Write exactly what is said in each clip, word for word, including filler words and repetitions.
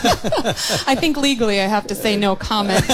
I think legally I have to say no comment.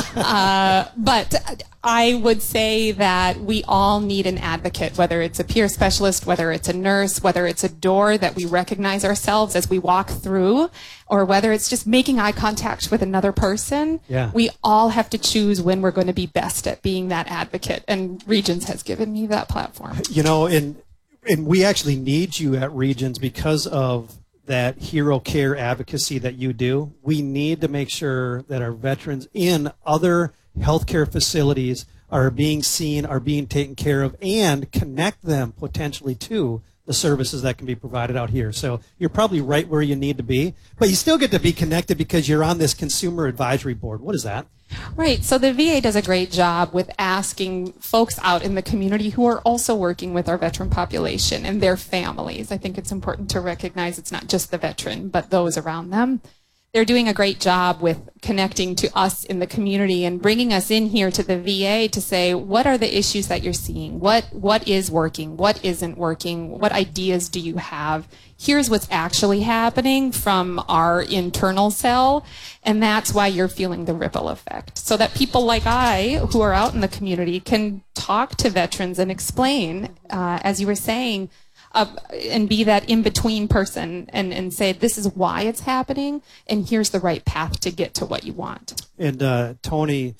Uh, but I would say that we all need an advocate, whether it's a peer specialist, whether it's a nurse, whether it's a door that we recognize ourselves as we walk through, or whether it's just making eye contact with another person. Yeah. We all have to choose when we're going to be best at being that advocate, and Regions has given me that platform. You know, and, and we actually need you at Regions because of that hero care advocacy that you do. We need to make sure that our veterans in other healthcare facilities are being seen, are being taken care of, and connect them potentially to the services that can be provided out here. So you're probably right where you need to be, but you still get to be connected because you're on this consumer advisory board. What is that? Right. So the V A does a great job with asking folks out in the community who are also working with our veteran population and their families. I think it's important to recognize it's not just the veteran, but those around them. They're doing a great job with connecting to us in the community and bringing us in here to the V A to say, what are the issues that you're seeing? What, what is working? What isn't working? What ideas do you have? Here's what's actually happening from our internal cell, and that's why you're feeling the ripple effect. So that people like I, who are out in the community, can talk to veterans and explain, uh, as you were saying, Uh, and be that in-between person and, and say, this is why it's happening, and here's the right path to get to what you want. And uh, Tony,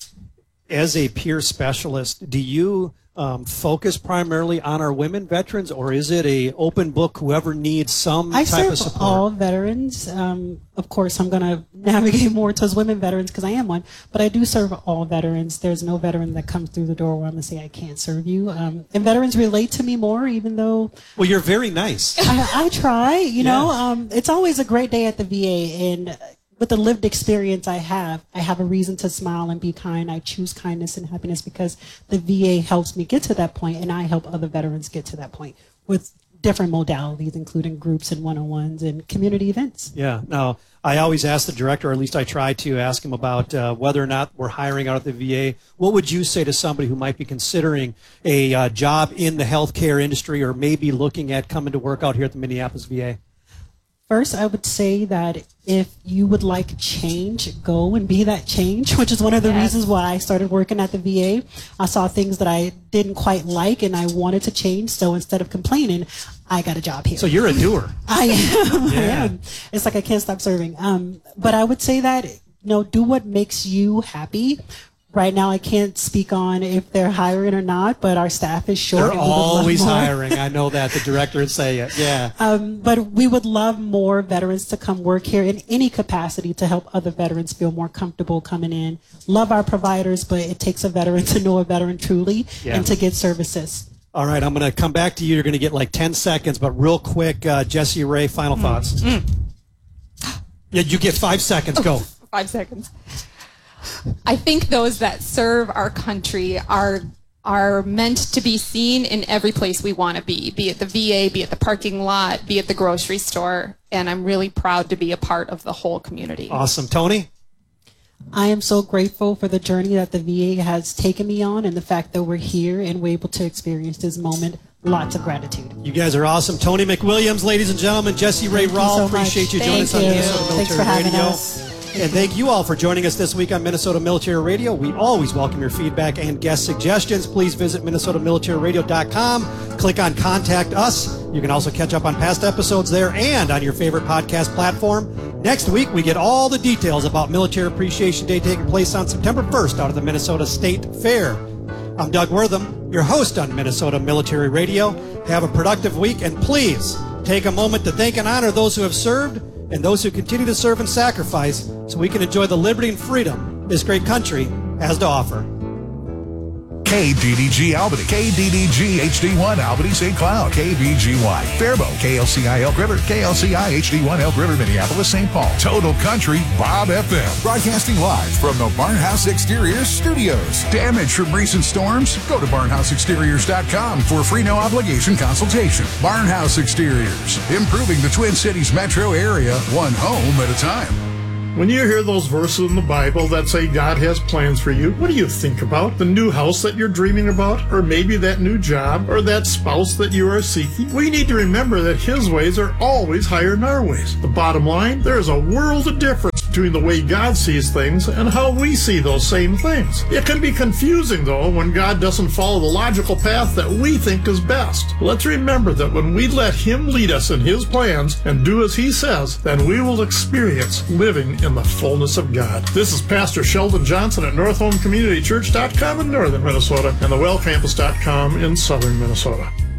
as a peer specialist, do you um, focus primarily on our women veterans, or is it a open book, whoever needs some I type serve of support? all veterans. Um, of course, I'm going to navigate more towards women veterans because I am one, but I do serve all veterans. There's no veteran that comes through the door where I'm going to say I can't serve you. Um, and veterans relate to me more, even though... Well, you're very nice. I, I try, you Yeah. know. Um, it's always a great day at the V A, and with the lived experience I have, I have a reason to smile and be kind. I choose kindness and happiness because the V A helps me get to that point, and I help other veterans get to that point with different modalities, including groups and one-on-ones and community events. Yeah. Now, I always ask the director, or at least I try to ask him about uh, whether or not we're hiring out at the V A. What would you say to somebody who might be considering a uh, job in the healthcare industry or maybe looking at coming to work out here at the Minneapolis V A? First, I would say that if you would like change, go and be that change, which is one of the Yes. reasons why I started working at the V A. I saw things that I didn't quite like and I wanted to change, so instead of complaining, I got a job here. So you're a doer. I am. I Yeah. am. It's like I can't stop serving. Um, but I would say that, you know, do what makes you happy. Right now, I can't speak on if they're hiring or not, but our staff is short. They're and we would love always more. hiring. I know that. The director would say it. Yeah. Um, but we would love more veterans to come work here in any capacity to help other veterans feel more comfortable coming in. Love our providers, but it takes a veteran to know a veteran truly Yeah. and to get services. All right, I'm going to come back to you. You're going to get like ten seconds, but real quick, uh, Jessie Rae, final Mm. thoughts. Mm. Yeah, you get five seconds. Go. Five seconds. I think those that serve our country are are meant to be seen in every place we want to be, be it the V A, be it the parking lot, be it the grocery store, and I'm really proud to be a part of the whole community. Awesome. Tony? I am so grateful for the journey that the V A has taken me on and the fact that we're here and we're able to experience this moment. Lots of gratitude. You guys are awesome. Tony McWilliams, ladies and gentlemen, Jessie Rae Thank you Rawl, so much. appreciate you Thank joining us on you. Minnesota Military Thanks for having Radio. us. And thank you all for joining us this week on Minnesota Military Radio. We always welcome your feedback and guest suggestions. Please visit minnesota military radio dot com. Click on Contact Us. You can also catch up on past episodes there and on your favorite podcast platform. Next week, we get all the details about Military Appreciation Day taking place on September first out of the Minnesota State Fair. I'm Doug Wortham, your host on Minnesota Military Radio. Have a productive week, and please take a moment to thank and honor those who have served and those who continue to serve and sacrifice so we can enjoy the liberty and freedom this great country has to offer. K D D G Albany, K D D G H D one Albany Saint Cloud, K B G Y Faribault, K L C I Elk River, K L C I H D one Elk River, Minneapolis, Saint Paul, Total Country, Bob F M. Broadcasting live from the Barnhouse Exteriors Studios. Damage from recent storms? Go to barnhouse exteriors dot com for a free no obligation consultation. Barnhouse Exteriors, improving the Twin Cities metro area, one home at a time. When you hear those verses in the Bible that say God has plans for you, what do you think about? The new house that you're dreaming about? Or maybe that new job? Or that spouse that you are seeking? We need to remember that His ways are always higher than our ways. The bottom line, there is a world of difference between the way God sees things and how we see those same things. It can be confusing, though, when God doesn't follow the logical path that we think is best. Let's remember that when we let Him lead us in His plans and do as He says, then we will experience living in the fullness of God. This is Pastor Sheldon Johnson at North Home Community Church dot com in northern Minnesota and the well campus dot com in southern Minnesota.